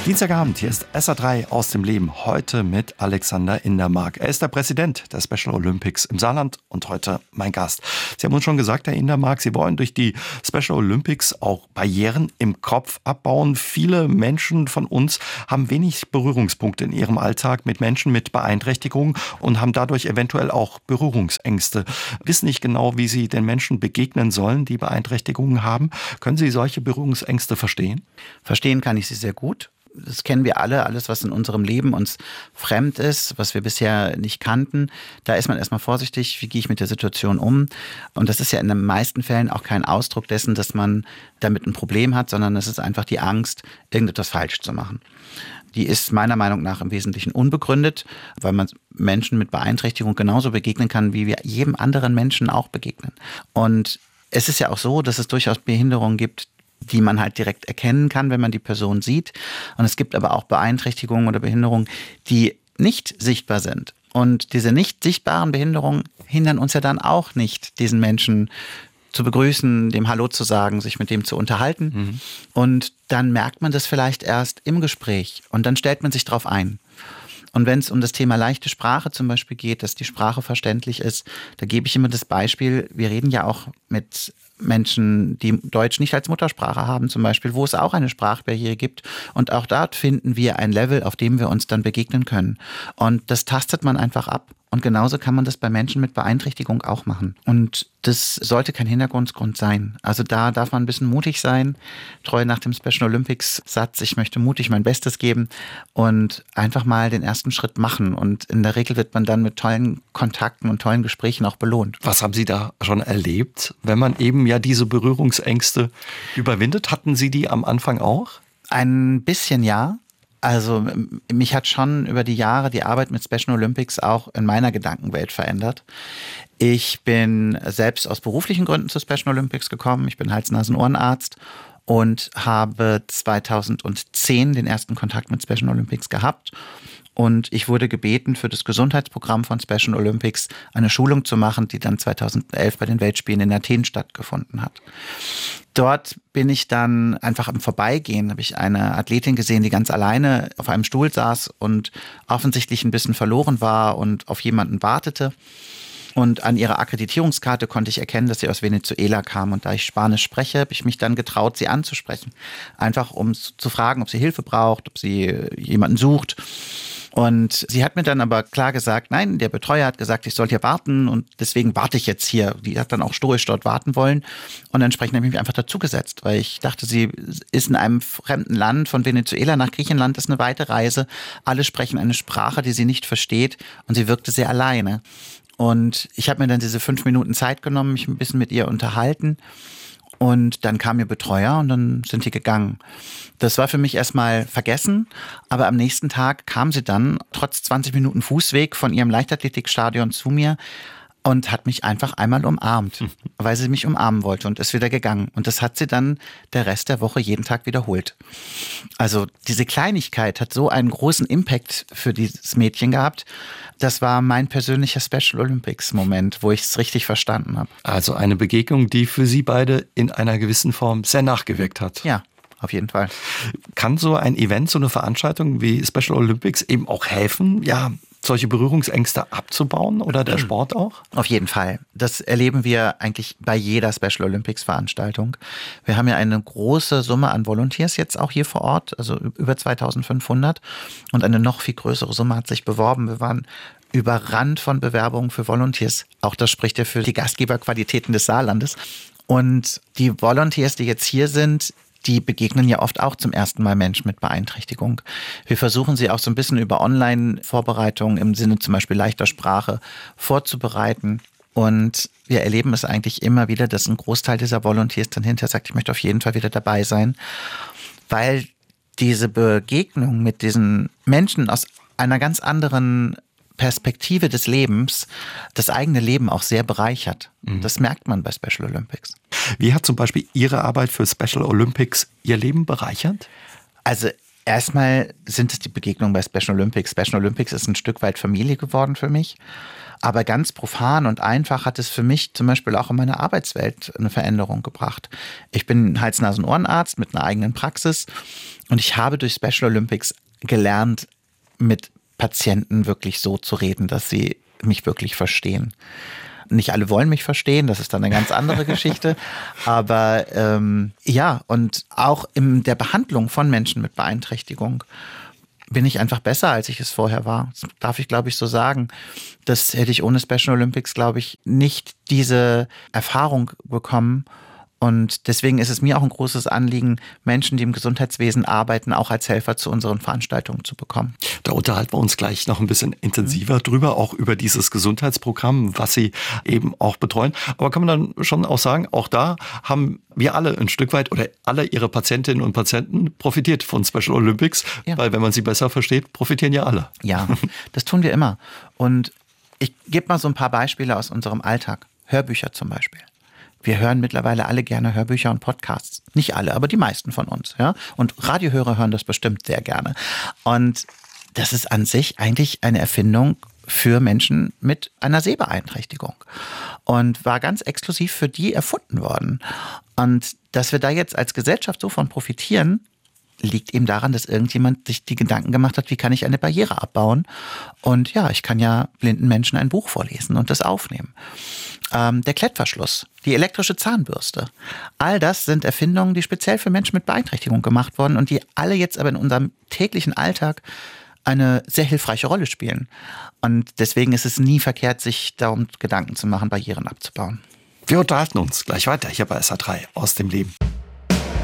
Dienstagabend, hier ist SA3 aus dem Leben. Heute mit Alexander Indermark. Er ist der Präsident der Special Olympics im Saarland und heute mein Gast. Sie haben uns schon gesagt, Herr Indermark, Sie wollen durch die Special Olympics auch Barrieren im Kopf abbauen. Viele Menschen von uns haben wenig Berührungspunkte in ihrem Alltag mit Menschen mit Beeinträchtigungen und haben dadurch eventuell auch Berührungsängste. Wissen nicht genau, wie sie den Menschen begegnen sollen, die Beeinträchtigungen haben. Können Sie solche Berührungsängste verstehen? Verstehen kann ich sie sehr gut. Das kennen wir alle, alles, was in unserem Leben uns fremd ist, was wir bisher nicht kannten. Da ist man erstmal vorsichtig, wie gehe ich mit der Situation um? Und das ist ja in den meisten Fällen auch kein Ausdruck dessen, dass man damit ein Problem hat, sondern es ist einfach die Angst, irgendetwas falsch zu machen. Die ist meiner Meinung nach im Wesentlichen unbegründet, weil man Menschen mit Beeinträchtigung genauso begegnen kann, wie wir jedem anderen Menschen auch begegnen. Und es ist ja auch so, dass es durchaus Behinderungen gibt, die man halt direkt erkennen kann, wenn man die Person sieht. Und es gibt aber auch Beeinträchtigungen oder Behinderungen, die nicht sichtbar sind. Und diese nicht sichtbaren Behinderungen hindern uns ja dann auch nicht, diesen Menschen zu begrüßen, dem Hallo zu sagen, sich mit dem zu unterhalten. Mhm. Und dann merkt man das vielleicht erst im Gespräch und dann stellt man sich drauf ein. Und wenn es um das Thema leichte Sprache zum Beispiel geht, dass die Sprache verständlich ist, da gebe ich immer das Beispiel, wir reden ja auch mit Menschen, die Deutsch nicht als Muttersprache haben zum Beispiel, wo es auch eine Sprachbarriere gibt. Und auch dort finden wir ein Level, auf dem wir uns dann begegnen können. Und das tastet man einfach ab. Und genauso kann man das bei Menschen mit Beeinträchtigung auch machen. Und das sollte kein Hintergrund sein. Also da darf man ein bisschen mutig sein, treu nach dem Special Olympics Satz, ich möchte mutig mein Bestes geben und einfach mal den ersten Schritt machen. Und in der Regel wird man dann mit tollen Kontakten und tollen Gesprächen auch belohnt. Was haben Sie da schon erlebt, wenn man eben ja diese Berührungsängste überwindet? Hatten Sie die am Anfang auch? Ein bisschen ja. Also mich hat schon über die Jahre die Arbeit mit Special Olympics auch in meiner Gedankenwelt verändert. Ich bin selbst aus beruflichen Gründen zu Special Olympics gekommen. Ich bin Hals-Nasen-Ohrenarzt und habe 2010 den ersten Kontakt mit Special Olympics gehabt. Und ich wurde gebeten, für das Gesundheitsprogramm von Special Olympics eine Schulung zu machen, die dann 2011 bei den Weltspielen in Athen stattgefunden hat. Dort bin ich dann einfach im Vorbeigehen, habe ich eine Athletin gesehen, die ganz alleine auf einem Stuhl saß und offensichtlich ein bisschen verloren war und auf jemanden wartete. Und an ihrer Akkreditierungskarte konnte ich erkennen, dass sie aus Venezuela kam. Und da ich Spanisch spreche, habe ich mich dann getraut, sie anzusprechen. Einfach um zu fragen, ob sie Hilfe braucht, ob sie jemanden sucht. Und sie hat mir dann aber klar gesagt, nein, der Betreuer hat gesagt, ich soll hier warten und deswegen warte ich jetzt hier. Die hat dann auch stoisch dort warten wollen und entsprechend habe ich mich einfach dazugesetzt, weil ich dachte, sie ist in einem fremden Land, von Venezuela nach Griechenland ist eine weite Reise. Alle sprechen eine Sprache, die sie nicht versteht und sie wirkte sehr alleine. Und ich habe mir dann diese 5 Minuten Zeit genommen, mich ein bisschen mit ihr unterhalten. Und dann kam ihr Betreuer und dann sind die gegangen. Das war für mich erstmal vergessen, aber am nächsten Tag kam sie dann, trotz 20 Minuten Fußweg von ihrem Leichtathletikstadion zu mir und hat mich einfach einmal umarmt, weil sie mich umarmen wollte und ist wieder gegangen. Und das hat sie dann der Rest der Woche jeden Tag wiederholt. Also diese Kleinigkeit hat so einen großen Impact für dieses Mädchen gehabt. Das war mein persönlicher Special Olympics Moment, wo ich es richtig verstanden habe. Also eine Begegnung, die für Sie beide in einer gewissen Form sehr nachgewirkt hat. Ja, auf jeden Fall. Kann so ein Event, so eine Veranstaltung wie Special Olympics eben auch helfen, ja, solche Berührungsängste abzubauen oder der Sport auch? Auf jeden Fall. Das erleben wir eigentlich bei jeder Special Olympics Veranstaltung. Wir haben ja eine große Summe an Volunteers jetzt auch hier vor Ort, also über 2500 und eine noch viel größere Summe hat sich beworben. Wir waren überrannt von Bewerbungen für Volunteers. Auch das spricht ja für die Gastgeberqualitäten des Saarlandes. Und die Volunteers, die jetzt hier sind, die begegnen ja oft auch zum ersten Mal Menschen mit Beeinträchtigung. Wir versuchen sie auch so ein bisschen über Online-Vorbereitungen im Sinne zum Beispiel leichter Sprache vorzubereiten. Und wir erleben es eigentlich immer wieder, dass ein Großteil dieser Volunteers dann hinterher sagt, ich möchte auf jeden Fall wieder dabei sein, weil diese Begegnung mit diesen Menschen aus einer ganz anderen Perspektive des Lebens das eigene Leben auch sehr bereichert. Das merkt man bei Special Olympics. Wie hat zum Beispiel Ihre Arbeit für Special Olympics Ihr Leben bereichert? Also Erstmal sind es die Begegnungen bei Special Olympics. Special Olympics ist ein Stück weit Familie geworden für mich. Aber ganz profan und einfach hat es für mich zum Beispiel auch in meiner Arbeitswelt eine Veränderung gebracht. Ich bin Hals-Nasen-Ohrenarzt mit einer eigenen Praxis und ich habe durch Special Olympics gelernt, mit Patienten wirklich so zu reden, dass sie mich wirklich verstehen. Nicht alle wollen mich verstehen, das ist dann eine ganz andere Geschichte. Aber ja, und auch in der Behandlung von Menschen mit Beeinträchtigung bin ich einfach besser, als ich es vorher war. Das darf ich, glaube ich, so sagen. Das hätte ich ohne Special Olympics, glaube ich, nicht diese Erfahrung bekommen. Und deswegen ist es mir auch ein großes Anliegen, Menschen, die im Gesundheitswesen arbeiten, auch als Helfer zu unseren Veranstaltungen zu bekommen. Da unterhalten wir uns gleich noch ein bisschen intensiver drüber, auch über dieses Gesundheitsprogramm, was Sie eben auch betreuen. Aber kann man dann schon auch sagen, auch da haben wir alle ein Stück weit oder alle Ihre Patientinnen und Patienten profitiert von Special Olympics, ja. Weil wenn man sie besser versteht, profitieren ja alle. Ja, das tun wir immer. Und ich gebe mal so ein paar Beispiele aus unserem Alltag. Hörbücher zum Beispiel. Wir hören mittlerweile alle gerne Hörbücher und Podcasts. Nicht alle, aber die meisten von uns. Ja? Und Radiohörer hören das bestimmt sehr gerne. Und das ist an sich eigentlich eine Erfindung für Menschen mit einer Sehbeeinträchtigung und war ganz exklusiv für die erfunden worden. Und dass wir da jetzt als Gesellschaft so von profitieren, liegt eben daran, dass irgendjemand sich die Gedanken gemacht hat, wie kann ich eine Barriere abbauen? Und ja, ich kann ja blinden Menschen ein Buch vorlesen und das aufnehmen. Der Klettverschluss, die elektrische Zahnbürste. All das sind Erfindungen, die speziell für Menschen mit Beeinträchtigung gemacht wurden und die alle jetzt aber in unserem täglichen Alltag eine sehr hilfreiche Rolle spielen. Und deswegen ist es nie verkehrt, sich darum Gedanken zu machen, Barrieren abzubauen. Wir unterhalten uns gleich weiter hier bei SA3 aus dem Leben.